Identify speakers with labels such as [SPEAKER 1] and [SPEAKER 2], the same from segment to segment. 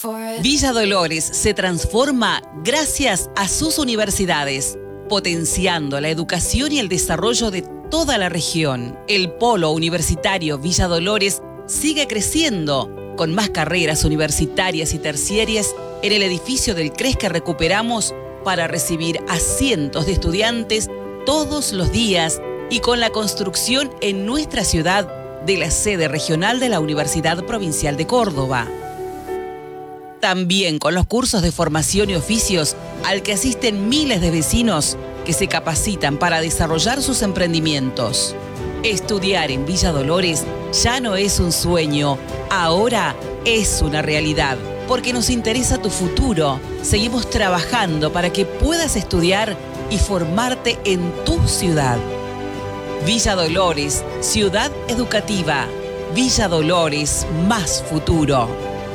[SPEAKER 1] Villa Dolores se transforma gracias a sus universidades, potenciando la educación y el desarrollo de toda la región. El polo universitario Villa Dolores sigue creciendo, con más carreras universitarias y terciarias en el edificio del CRES que recuperamos para recibir a cientos de estudiantes todos los días y con la construcción en nuestra ciudad de la sede regional de la Universidad Provincial de Córdoba. También con los cursos de formación y oficios al que asisten miles de vecinos que se capacitan para desarrollar sus emprendimientos. Estudiar en Villa Dolores ya no es un sueño, ahora es una realidad. Porque nos interesa tu futuro, seguimos trabajando para que puedas estudiar y formarte en tu ciudad. Villa Dolores, ciudad educativa. Villa Dolores, más futuro.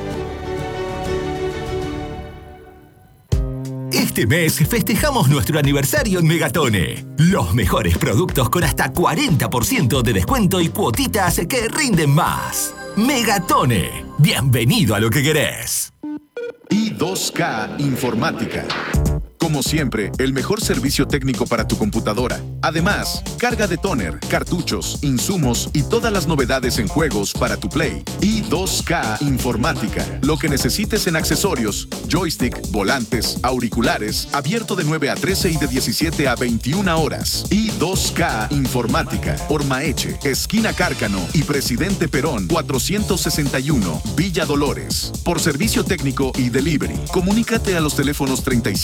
[SPEAKER 2] Este mes festejamos nuestro aniversario en Megatone. Los mejores productos con hasta 40% de descuento y cuotitas que rinden más. Megatone. Bienvenido a lo que querés.
[SPEAKER 3] I2K Informática. Como siempre, el mejor servicio técnico para tu computadora. Además, carga de tóner, cartuchos, insumos y todas las novedades en juegos para tu Play. I2K Informática. Lo que necesites en accesorios, joystick, volantes, auriculares, abierto de 9 a 13 y de 17 a 21 horas. I2K Informática. Por Maeche, esquina Cárcano y Presidente Perón, 461, Villa Dolores. Por servicio técnico y delivery. Comunícate a los teléfonos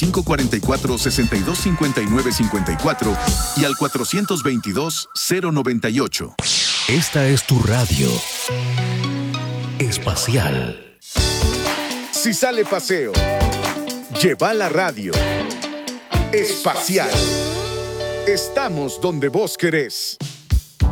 [SPEAKER 3] 3544-6259-54 y al 422-098.
[SPEAKER 2] Esta es tu radio espacial.
[SPEAKER 3] Si sale paseo, lleva la radio espacial. Estamos donde vos querés.